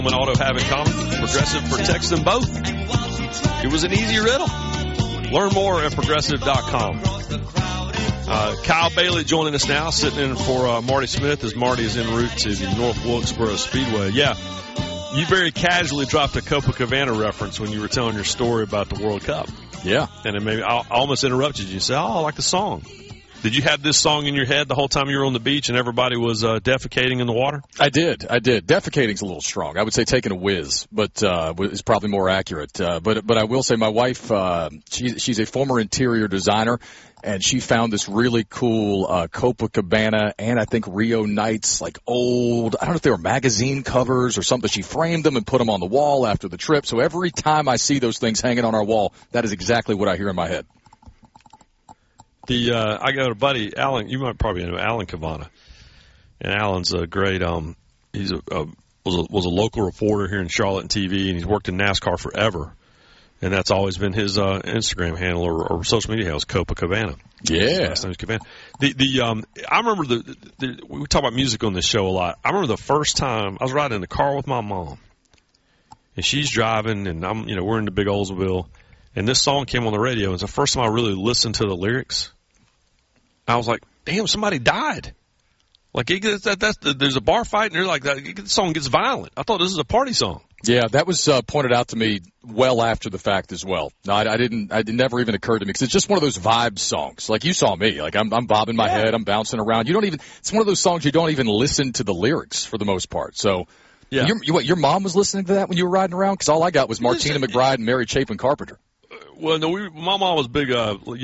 Auto have in common? Progressive protects them both. It was an easy riddle. Learn more at progressive.com. Kyle Bailey joining us now, sitting in for Marty Smith as Marty is en route to the North Wilkesboro Speedway. Yeah, you very casually dropped a Copacabana reference when you were telling your story about the World Cup. Yeah. And it maybe I almost interrupted you. You said, I like the song. Did you have this song in your head the whole time you were on the beach and everybody was defecating in the water? I did. Defecating's a little strong. I would say taking a whiz, but is probably more accurate. But I will say my wife, she's a former interior designer, and she found this really cool Copacabana and I think Rio Nights, like old, I don't know if they were magazine covers or something. She framed them and put them on the wall after the trip. So every time I see those things hanging on our wall, that is exactly what I hear in my head. I got a buddy, Alan. You might probably know Alan Cavana, and Alan's a great. He's was a local reporter here in Charlotte and TV, and he's worked in NASCAR forever, and that's always been his Instagram handle or social media handle is Copacabana. Yeah, last name is Cabana. I remember we talk about music on this show a lot. I remember the first time I was riding in the car with my mom, and she's driving, and we're in the big Oldsmobile. And this song came on the radio, and it's the first time I really listened to the lyrics. I was like, damn, somebody died. Like, there's a bar fight, and they're like, the song gets violent. I thought this was a party song. Yeah, that was pointed out to me well after the fact as well. No, it never even occurred to me, because it's just one of those vibe songs. Like, you saw me. Like, I'm bobbing my head, I'm bouncing around. It's one of those songs you don't even listen to the lyrics for the most part. So, yeah. Your mom was listening to that when you were riding around? Because all I got was Martina McBride and Mary Chapin Carpenter. Well, no, my mom was big,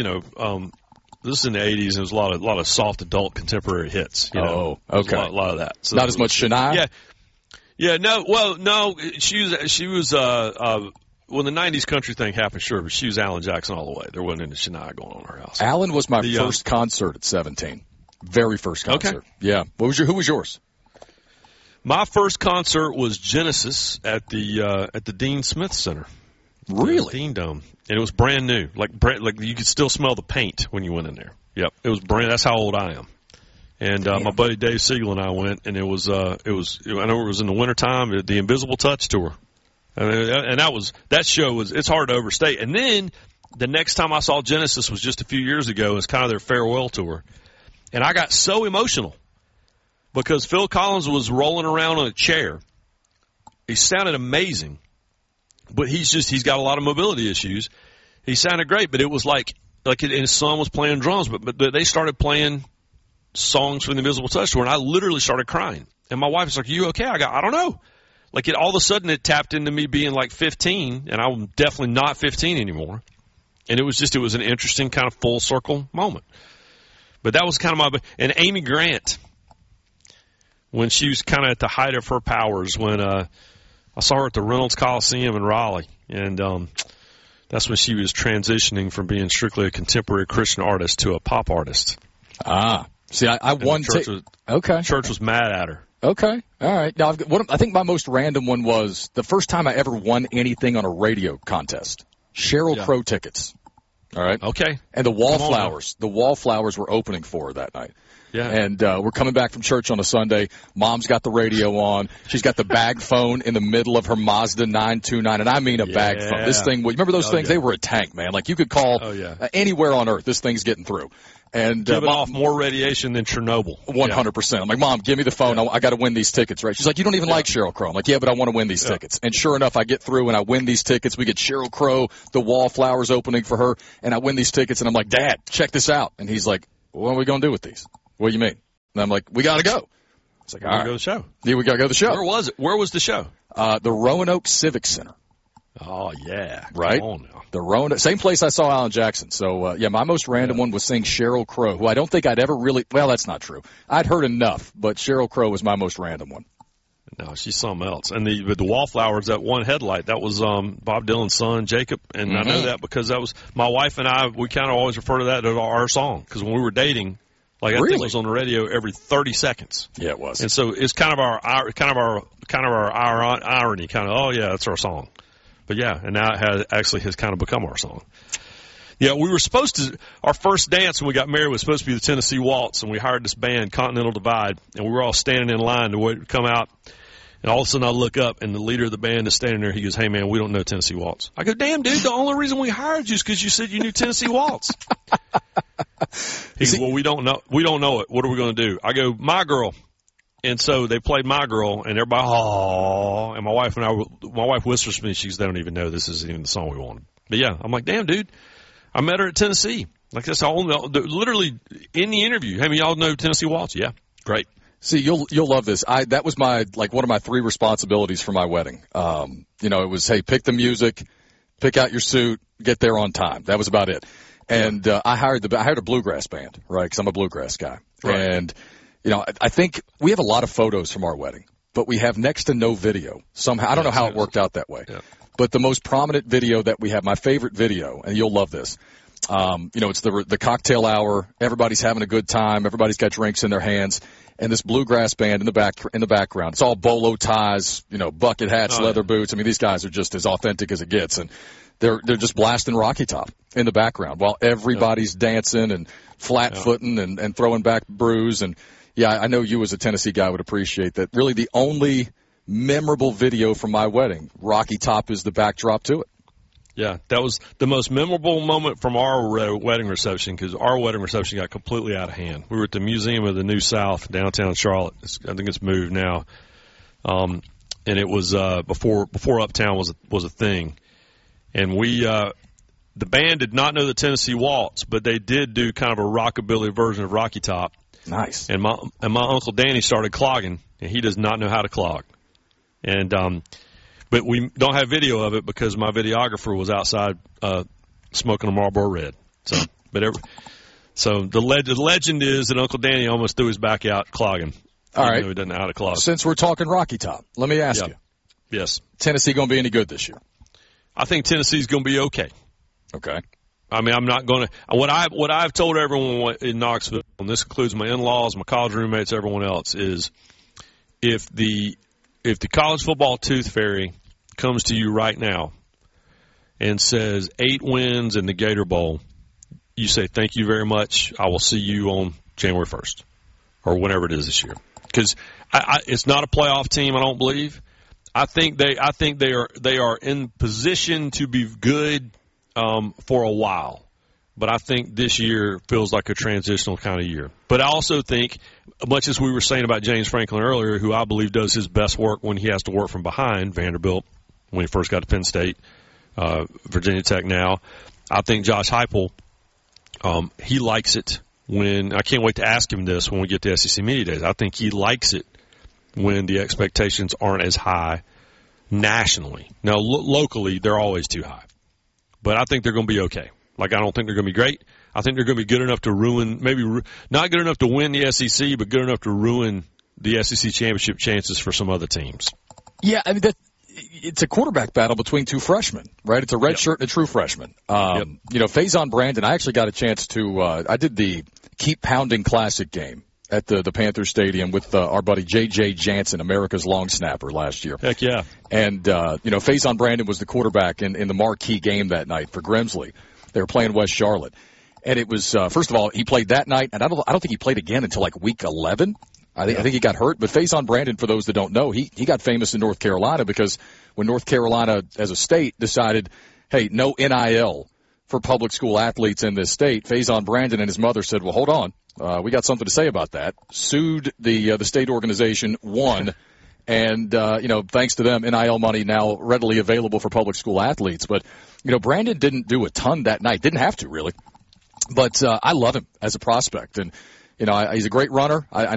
this is in the 80s, and there was a lot of soft adult contemporary hits. Oh, okay. A lot of that. So not as much Shania? Yeah. Yeah, no, she was, when the 90s country thing happened, sure, but she was Alan Jackson all the way. There wasn't any Shania going on in her house. Alan was my first concert at 17. Very first concert. Okay. Yeah. Who was yours? My first concert was Genesis at the Dean Smith Center. Really? Dean Dome. And it was brand new. Like you could still smell the paint when you went in there. Yep. It was brand. That's how old I am. And my buddy Dave Siegel and I went, and I know it was in the wintertime, the Invisible Touch tour. And that show was, it's hard to overstate. And then the next time I saw Genesis was just a few years ago. It was kind of their farewell tour. And I got so emotional because Phil Collins was rolling around on a chair. He sounded amazing. But he's got a lot of mobility issues. He sounded great, but it was like his son was playing drums, but they started playing songs from the Invisible Touch tour, and I literally started crying. And my wife was like, "Are you okay?" I don't know. Like, all of a sudden it tapped into me being like 15, and I'm definitely not 15 anymore. And it was an interesting kind of full circle moment. But that was kind of and Amy Grant, when she was kind of at the height of her powers, when I saw her at the Reynolds Coliseum in Raleigh, and that's when she was transitioning from being strictly a contemporary Christian artist to a pop artist. See, I won. Okay. Church was mad at her. Okay, all right. Now, I think my most random one was the first time I ever won anything on a radio contest. Sheryl Crow tickets. All right. Okay. And the Wallflowers were opening for her that night. Yeah. And we're coming back from church on a Sunday. Mom's got the radio on. She's got the bag phone in the middle of her Mazda 929, and I mean a bag phone. This thing, remember those things? Yeah. They were a tank, man. Like, you could call anywhere on earth. This thing's getting through. And giving off more radiation than Chernobyl. 100%. I'm like, Mom, give me the phone. I got to win these tickets, right? She's like, you don't even like Sheryl Crow. I'm like, yeah, but I want to win these tickets. And sure enough, I get through and I win these tickets. We get Sheryl Crow, the Wallflowers opening for her, and I win these tickets. And I'm like, Dad, check this out. And he's like, what are we going to do with these? What do you mean? And I'm like, we got to go. It's like, all right. Go to the show. Yeah, we got to go to the show. Where was it? Where was the show? The Roanoke Civic Center. Oh, yeah. Right? Come on now. The Roanoke, same place I saw Alan Jackson. So, my most random one was seeing Sheryl Crow, who I don't think I'd ever really, well, that's not true. I'd heard enough, but Sheryl Crow was my most random one. No, she's something else. And the Wallflowers, that one headlight, that was Bob Dylan's son, Jacob. And I know that because that was, my wife and I, we kind of always refer to that as our song. Because when we were dating, like, I think it was on the radio every 30 seconds. Yeah, it was. And so it's kind of our irony, kind of, oh yeah, that's our song. But yeah, and now it has kind of become our song. Yeah, we were supposed to, our first dance when we got married was supposed to be the Tennessee Waltz, and we hired this band, Continental Divide, and we were all standing in line to come out. And all of a sudden I look up, and the leader of the band is standing there. He goes, "Hey, man, we don't know Tennessee Waltz." I go, "Damn, dude, the only reason we hired you is because you said you knew Tennessee Waltz." He goes, "Well, we don't know it. What are we going to do?" I go, "My Girl." And so they played My Girl, and everybody, oh, and my wife whispers to me, she goes, "They don't even know this isn't even the song we wanted." But yeah, I'm like, damn, dude, I met her at Tennessee. Like that's all, literally in the interview. Hey, y'all know Tennessee Waltz? Yeah, great. See, you'll love this. That was one of my 3 responsibilities for my wedding. It was, hey, pick the music, pick out your suit, get there on time. That was about it. And I hired a bluegrass band, right? Because I'm a bluegrass guy. Right. And I think we have a lot of photos from our wedding, but we have next to no video somehow. I don't know how it worked out that way. Yeah. But the most prominent video that we have, my favorite video, and you'll love this. It's the cocktail hour. Everybody's having a good time. Everybody's got drinks in their hands, and this bluegrass band in the background. It's all bolo ties, bucket hats, leather boots. I mean, these guys are just as authentic as it gets, and they're just blasting Rocky Top in the background while everybody's dancing and flat-footing and throwing back brews. And yeah, I know you as a Tennessee guy would appreciate that. Really, the only memorable video from my wedding, Rocky Top is the backdrop to it. Yeah, that was the most memorable moment from our wedding reception because our wedding reception got completely out of hand. We were at the Museum of the New South, downtown Charlotte. I think it's moved now, and it was before Uptown was a thing. And the band did not know the Tennessee Waltz, but they did do kind of a rockabilly version of Rocky Top. Nice. And my Uncle Danny started clogging, and he does not know how to clog. And but we don't have video of it because my videographer was outside smoking a Marlboro Red. So, so the legend is that Uncle Danny almost threw his back out clogging. All right. He doesn't know how to clog. Since we're talking Rocky Top, let me ask you. Yes. Tennessee going to be any good this year? I think Tennessee's going to be okay. Okay. I mean, I'm not going to. What I've told everyone in Knoxville, and this includes my in-laws, my college roommates, everyone else, is if the college football tooth fairy comes to you right now and says 8 wins in the Gator Bowl, you say thank you very much. I will see you on January 1st or whenever it is this year. Because it's not a playoff team, I don't believe. I think they are in position to be good for a while. But I think this year feels like a transitional kind of year. But I also think, much as we were saying about James Franklin earlier, who I believe does his best work when he has to work from behind, Vanderbilt, when he first got to Penn State, Virginia Tech now, I think Josh Heupel, he likes it when – I can't wait to ask him this when we get to SEC Media Days. I think he likes it when the expectations aren't as high nationally. Now, locally, they're always too high. But I think they're going to be okay. Like, I don't think they're going to be great. I think they're going to be good enough to ruin, maybe not good enough to win the SEC, but good enough to ruin the SEC championship chances for some other teams. Yeah, I mean, it's a quarterback battle between 2 freshmen, right? It's a red shirt and a true freshman. Faison Brandon, I actually got a chance to, I did the Keep Pounding Classic game at the Panthers Stadium with our buddy J.J. Jansen, America's long snapper, last year. Heck yeah. And, Faison Brandon was the quarterback in the marquee game that night for Grimsley. They were playing West Charlotte. And it was, first of all, he played that night, and I don't think he played again until like week 11. I think he got hurt. But Faison Brandon, for those that don't know, he got famous in North Carolina because when North Carolina as a state decided, hey, no NIL for public school athletes in this state, Faison Brandon and his mother said, well, hold on. We got something to say about that. Sued the state organization, won. And, thanks to them, NIL money now readily available for public school athletes. But, Brandon didn't do a ton that night. Didn't have to, really. But I love him as a prospect. And, he's a great runner. I